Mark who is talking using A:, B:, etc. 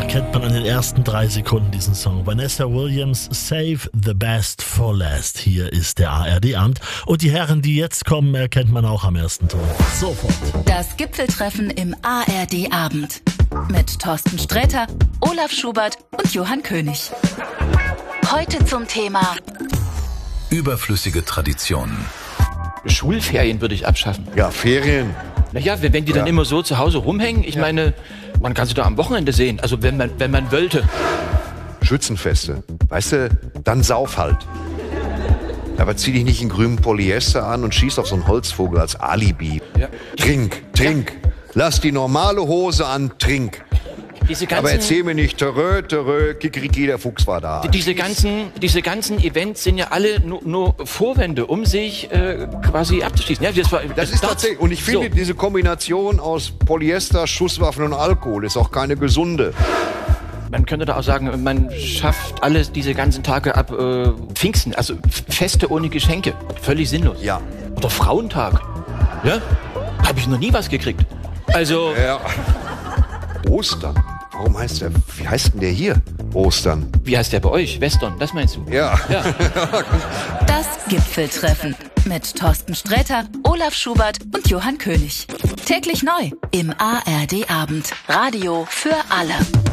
A: erkennt man an den ersten 3 Sekunden diesen Song. Vanessa Williams, Save the Best for Last. Hier ist der ARD-Abend. Und die Herren, die jetzt kommen, erkennt man auch am ersten Ton. Sofort.
B: Das Gipfeltreffen im ARD-Abend. Mit Thorsten Sträter, Olaf Schubert und Johann König. Heute zum Thema
C: überflüssige Traditionen.
D: Schulferien würde ich abschaffen.
E: Ja, Ferien.
D: Naja, wenn die dann immer so zu Hause rumhängen, ich meine, man kann sie doch am Wochenende sehen, also wenn man wollte.
E: Schützenfeste. Weißt du, dann sauf halt. Aber zieh dich nicht in grünen Polyester an und schieß auf so einen Holzvogel als Alibi.
D: Ja.
E: Trink. Lass die normale Hose an, trink. Aber erzähl mir nicht, törö, Kikeriki, der Fuchs war da.
D: Diese ganzen Events sind ja alle nur Vorwände, um sich quasi abzuschließen. Ja,
E: das ist tatsächlich, und ich finde,
D: so.
E: Diese Kombination aus Polyester, Schusswaffen und Alkohol ist auch keine gesunde.
D: Man könnte da auch sagen, man schafft alles diese ganzen Tage ab Pfingsten, also Feste ohne Geschenke. Völlig sinnlos.
E: Ja.
D: Oder Frauentag. Ja? Habe ich noch nie was gekriegt. Also...
E: Ja. Ostern. Wie heißt denn der hier? Ostern.
D: Wie heißt der bei euch? Western, das meinst du?
E: Ja.
B: das Gipfeltreffen mit Thorsten Sträter, Olaf Schubert und Johann König. Täglich neu im ARD-Abend. Radio für alle.